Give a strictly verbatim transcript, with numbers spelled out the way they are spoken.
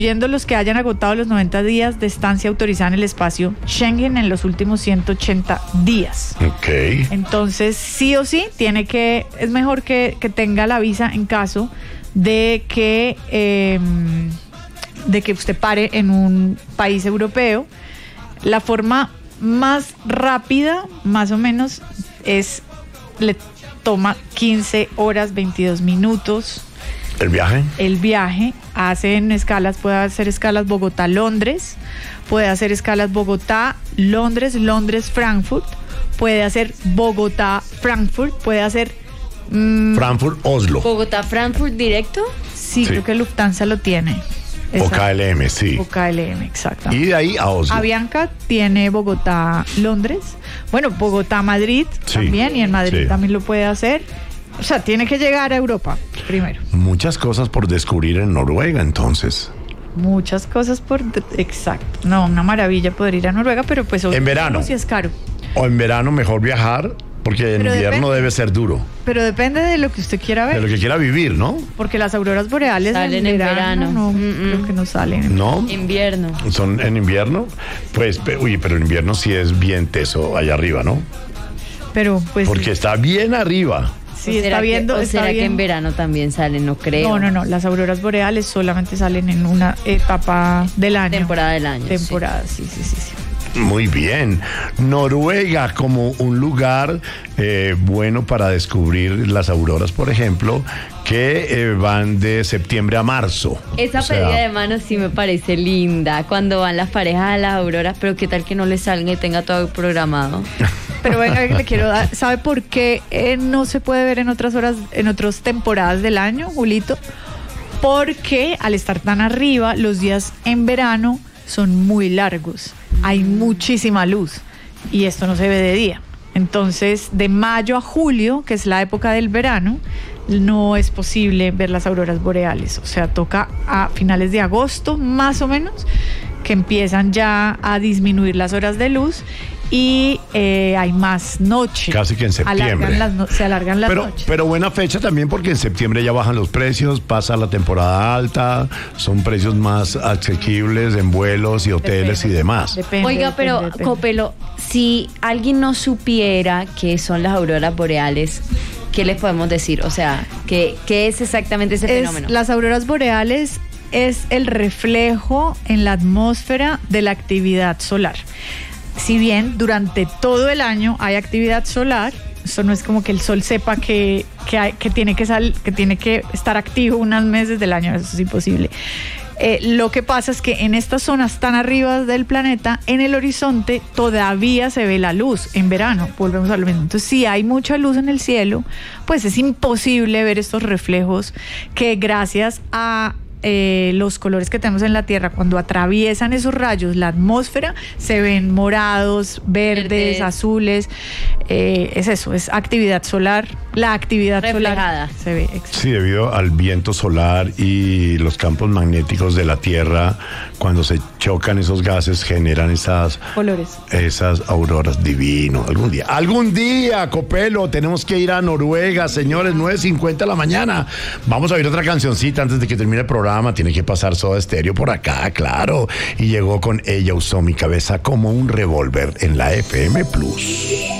Incluyendo los que hayan agotado los noventa días de estancia autorizada en el espacio Schengen en los últimos ciento ochenta días. Ok. Entonces, sí o sí, tiene que, es mejor que, que tenga la visa en caso de que, eh, de que usted pare en un país europeo. La forma más rápida, más o menos, es, le toma quince horas, veintidós minutos. ¿El viaje? El viaje, hacen escalas, puede hacer escalas Bogotá-Londres, puede hacer escalas Bogotá-Londres, Londres-Frankfurt, puede hacer Bogotá-Frankfurt, puede hacer... Mmm, Frankfurt-Oslo. ¿Bogotá-Frankfurt directo? Sí, Sí. creo que Lufthansa lo tiene. O Esa- K L M, sí. O K L M, exacto. Y de ahí a Oslo. Avianca tiene Bogotá-Londres, bueno, Bogotá-Madrid Sí, también, y en Madrid sí. también lo puede hacer. O sea, tiene que llegar a Europa primero. Muchas cosas por descubrir en Noruega, entonces. Muchas cosas por... Exacto. No, una maravilla poder ir a Noruega, pero pues... En verano. Sí es caro. O en verano mejor viajar, porque en Pero invierno depende. debe ser duro. Pero depende de lo que usted quiera De lo ver. que quiera vivir, ¿no? Porque las auroras boreales Salen en en verano, verano. no, Mm-mm. creo que no salen. ¿No? Invierno. Son en invierno. Pues, pe- uy, pero en invierno sí es bien teso allá arriba, ¿no? Pero pues... Porque está bien arriba. sí, ¿O será está viendo... que, ¿O está será que en bien. verano también salen? No creo. No, no, no. Las auroras boreales solamente salen en una etapa del año. Temporada del año. Temporada, sí, sí, sí. sí. Muy bien. Noruega como un lugar eh, bueno para descubrir las auroras, por ejemplo, que eh, van de septiembre a marzo. Esa O sea, pedida de manos sí me parece linda. Cuando van las parejas a las auroras, pero qué tal que no les salga y tenga todo programado. Pero venga, que le quiero dar. ¿Sabe por qué eh, no se puede ver en otras horas, en otras temporadas del año, Julito? Porque al estar tan arriba, los días en verano son muy largos. Hay muchísima luz y esto no se ve de día. Entonces, de mayo a julio, que es la época del verano, no es posible ver las auroras boreales. O sea, toca a finales de agosto, más o menos, que empiezan ya a disminuir las horas de luz y eh, hay más noche. Casi que en septiembre. Alargan las no- se alargan las Pero, noches. pero buena fecha también porque en septiembre ya bajan los precios, pasa la temporada alta, son precios más asequibles en vuelos y hoteles Depende, y demás. depende, Oiga, depende, pero depende. Copelo, si alguien no supiera qué son las auroras boreales, ¿qué les podemos decir? O sea, ¿qué, qué es exactamente ese Es- fenómeno? las auroras boreales es el reflejo en la atmósfera de la actividad solar. Si bien durante todo el año hay actividad solar, eso no es como que el sol sepa que, que, hay- que, tiene, que, sal, que tiene que estar activo unos meses del año, eso es imposible. Eh, lo que pasa es que en estas zonas tan arriba del planeta, en el horizonte todavía se ve la luz en verano, volvemos a lo mismo. Entonces, si hay mucha luz en el cielo, pues es imposible ver estos reflejos que gracias a eh, los colores que tenemos en la Tierra, cuando atraviesan esos rayos la atmósfera, se ven morados, verdes, Verdes. azules. Eh, es eso, es actividad solar. La actividad Reflejada. solar se ve. exacto. Sí, debido al viento solar y los campos magnéticos de la Tierra, cuando se chocan esos gases generan esas Colores. esas auroras divino. Algún día, algún día, Copelo, tenemos que ir a Noruega, señores, nueve cincuenta de la mañana. Vamos a oír otra cancioncita antes de que termine el programa. Tiene que pasar Soda Stereo por acá, claro. Y llegó con Ella usó mi cabeza como un revólver en la F M Plus.